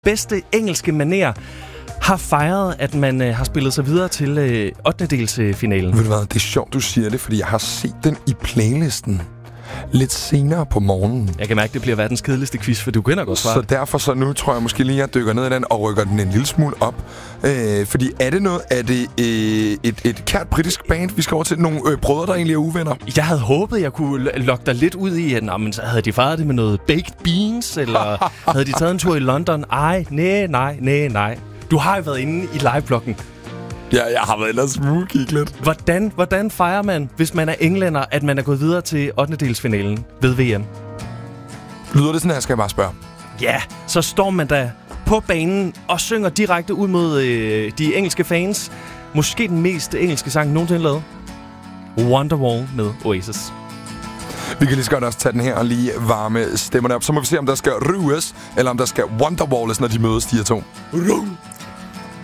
bedste engelske manér har fejret, at man har spillet sig videre til 8. Ved du hvad, det er sjovt, du siger det, fordi jeg har set den i playlisten lidt senere på morgenen. Jeg kan mærke, det bliver verdens kedeligste quiz, for du kender godt svare. Så derfor så nu tror jeg måske lige, at jeg dykker ned i den og rykker den en lille smule op. Fordi er det et kært britisk band, vi skal over til? Nogle brødre, der egentlig er uvenner? Jeg havde håbet, jeg kunne lokke dig lidt ud i, at så havde de fejret det med noget baked beans, eller havde de taget en tur i London? Ej, nej. Du har jo været inde i livebloggen. Ja, jeg har været inde og smugkigge lidt. Hvordan fejrer man, hvis man er englænder, at man er gået videre til 8. ved VM? Lyder det sådan her, skal jeg bare spørge? Ja, så står man da på banen og synger direkte ud mod de engelske fans. Måske den mest engelske sang nogensinde lavet. Wonderwall med Oasis. Vi kan lige så godt også tage den her og lige varme stemmerne op. Så må vi se, om der skal ryges, eller om der skal Wonderwalles, når de mødes, de her to.